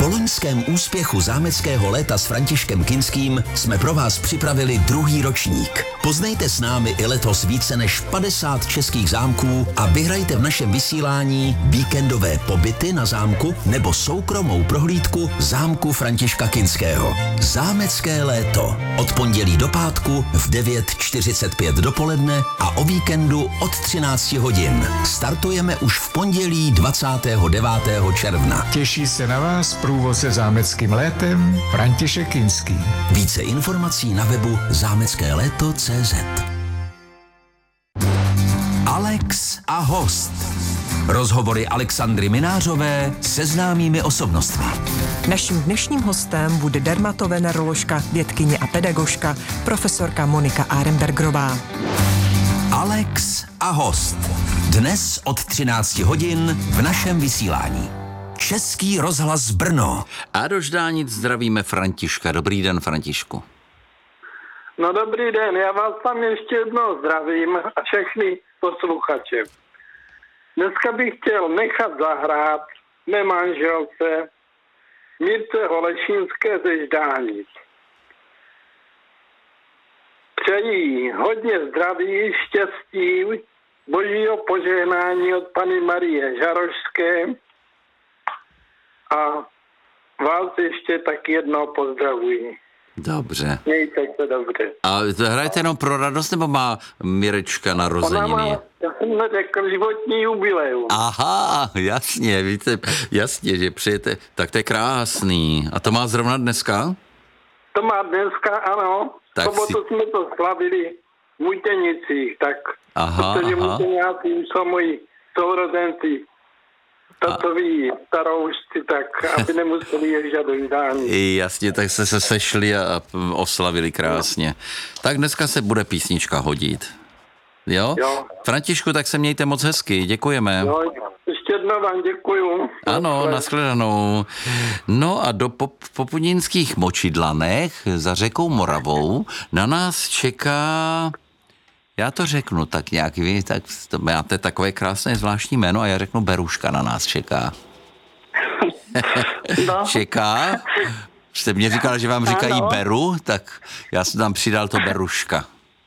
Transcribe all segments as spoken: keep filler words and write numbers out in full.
loňském úspěchu zámeckého léta s Františkem Kinským jsme pro vás připravili druhý ročník. Poznejte s námi i letos více než padesát českých zámků a vyhrajte v našem vysílání víkendové pobyty na zámku nebo soukromou prohlídku zámku Františka Kinského. Zámecké léto. Od pondělí do pátku v devět čtyřicet pět dopoledne a o víkendu od třináct hodin. Startujeme už v pondělí dvacátého devátého června. Těší se na vás průvodce zámeckým létem František Kinský. Více informací na webu zámecké léto tečka cé zet. Alex a host. Rozhovory Alexandry Minářové se známými osobnostmi. Naším dnešním hostem bude dermatoveneroložka, vědkyně a pedagožka, profesorka Monika Arenbergerová. Alex a host. Dnes od třináct hodin v našem vysílání. Český rozhlas Brno. A do Ždánic zdravíme Františka. Dobrý den, Františku. No dobrý den, já vás tam ještě jednou zdravím a všechny posluchače. Dneska bych chtěl nechat zahrát mé manželce Mirce Holešínské ze Ždánic. Přeji hodně zdraví, štěstí, božího požehnání od Panny Marie Žarošské a vás ještě tak jednou pozdravuji. Dobře. Mějte se dobře. A to hrajete jenom pro radost, nebo má Mirečka narozeniny? Ona má, já jsem řekl, životní jubileum. Aha, jasně, víte, jasně, že přijete, tak to je krásný. A to má zrovna dneska? To má dneska, ano. V sobotu si... jsme to slavili v Mutěnicích, tak aha, protože aha. Mutěňáci jsou moji sourozenci, tatoví staroušci, tak aby nemuseli ježdět do Ždánic. Jasně, tak se se sešli a oslavili krásně. No. Tak dneska se bude písnička hodit. Jo? Jo. Františku, tak se mějte moc hezky, děkujeme. Jo, ještě jednou vám děkuju. Ano, nashledanou. No a do pop, popudínských Močidlanech za řekou Moravou na nás čeká, já to řeknu tak nějak, vy, tak to máte takové krásné zvláštní jméno a já řeknu Beruška na nás čeká. No. Čeká? Jste mě říkal, že vám říkají ano. Beru, tak já jsem tam přidal to Beruška.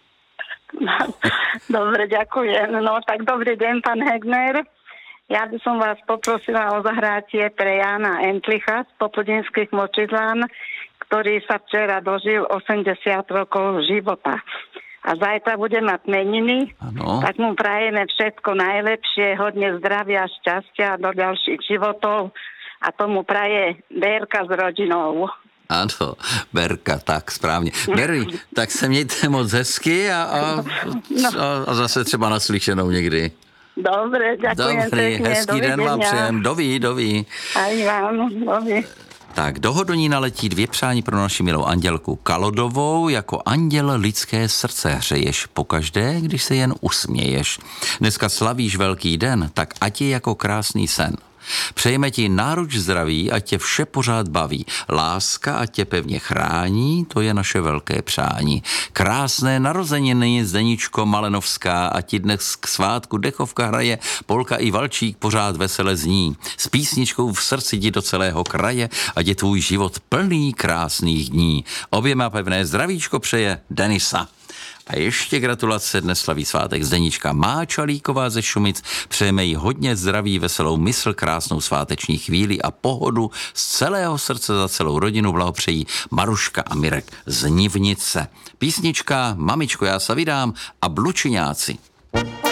Dobre, ďakujem. No tak dobrý deň, pán Hegner. Ja by som vás poprosila o zahrátie pre Jána Entlicha z popudinských Močidlán, ktorý sa včera dožil osemdesiat rokov života. A zajtra bude mať meniny, ano. Tak mu prajeme všetko najlepšie, hodne zdravia, šťastia do ďalších životov a tomu praje Bérka s rodinou. Ano, Berka, tak správně. Berry, tak se mějte moc hezky a, a, no. a, a zase třeba naslyšenou někdy. Dobre, ďakujem Dobrý, pekne. hezký den vám přejem. Doví, doví. Aj vám, doví. Tak, do Hodoní naletí dvě přání pro naši milou Andělku Kalodovou. Jako anděl lidské srdce hřeješ pokaždé, když se jen usměješ. Dneska slavíš velký den, tak ať je jako krásný sen. Přejeme ti náruč zdraví, ať tě vše pořád baví. Láska, ať tě pevně chrání, to je naše velké přání. Krásné narozeniny, Zdeničko Malenovská, ať ti dnes k svátku dechovka hraje, Polka i Valčík pořád vesele zní. S písničkou v srdci ti do celého kraje, ať je tvůj život plný krásných dní. Oběma pevné zdravíčko přeje Denisa. A ještě gratulace, dnes slaví svátek Zdenička Máčalíková ze Šumic. Přejeme jí hodně zdraví, veselou mysl, krásnou sváteční chvíli a pohodu. Z celého srdce za celou rodinu blahopřejí Maruška a Mirek z Nivnice. Písnička Mamičko, já se vydám a Blučiňáci.